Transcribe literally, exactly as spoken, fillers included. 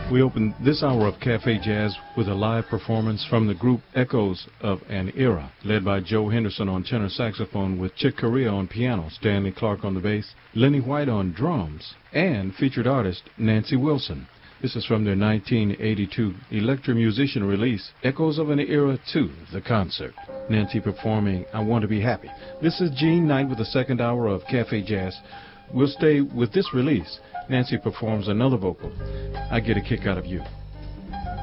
We opened this hour of Cafe Jazz with a live performance from the group Echoes of an Era, led by Joe Henderson on tenor saxophone with Chick Corea on piano, Stanley Clarke on the bass, Lenny White on drums, and featured artist Nancy Wilson. This is from their nineteen eighty-two Electromusician release, Echoes of an Era two, the concert. Nancy performing I Want to Be Happy. This is Gene Knight with the second hour of Cafe Jazz. We'll stay with this release. Nancy performs another vocal, I Get a Kick Out of You.